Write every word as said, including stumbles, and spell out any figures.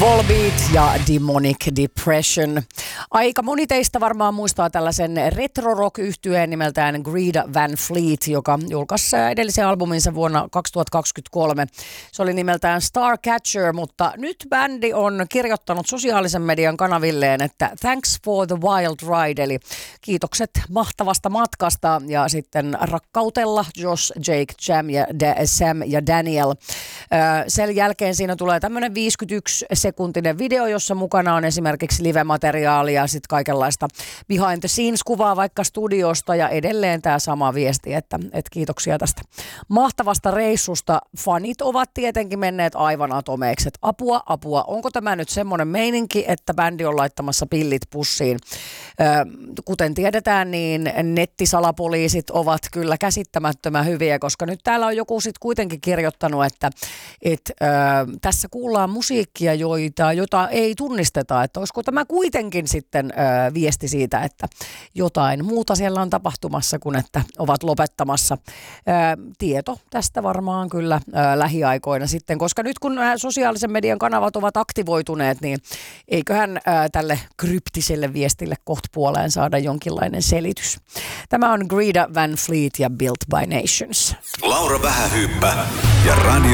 Volbeat ja Demonic Depression. Aika moni teistä varmaan muistaa tällaisen retro-rock-yhtyeen nimeltään Greta Van Fleet, joka julkaisi edellisen albuminsa vuonna kaksituhattakaksikymmentäkolme. Se oli nimeltään Starcatcher, mutta nyt bändi on kirjoittanut sosiaalisen median kanavilleen, että thanks for the wild ride, eli kiitokset mahtavasta matkasta ja sitten rakkautella Josh, Jake, Jam ja da- Sam ja Daniel. Sen jälkeen siinä tulee tämmöinen viisikymmentäyksi sekuntinen video, jossa mukana on esimerkiksi live-materiaalia ja sitten kaikenlaista behind the scenes-kuvaa vaikka studiosta ja edelleen tämä sama viesti, että, että kiitoksia tästä mahtavasta reissusta. Fanit ovat tietenkin menneet aivan atomeiksi, että apua, apua. Onko tämä nyt semmoinen meininki, että bändi on laittamassa pillit pussiin? Kuten tiedetään, niin nettisalapoliisit ovat kyllä käsittämättömän hyviä, koska nyt täällä on joku sitten kuitenkin kirjoittanut, että et, ö, tässä kuullaan musiikkia, joita, jota ei tunnisteta, että olisiko tämä kuitenkin sitten ö, viesti siitä, että jotain muuta siellä on tapahtumassa, kun että ovat lopettamassa. Ö, tieto tästä varmaan kyllä ö, lähiaikoina sitten, koska nyt kun nämä sosiaalisen median kanavat ovat aktivoituneet, niin eiköhän ö, tälle kryptiselle viestille kohta puoleen saada jonkinlainen selitys. Tämä on Greta Van Fleet ja Built by Nations. Laura Vähähyyppä ja Radio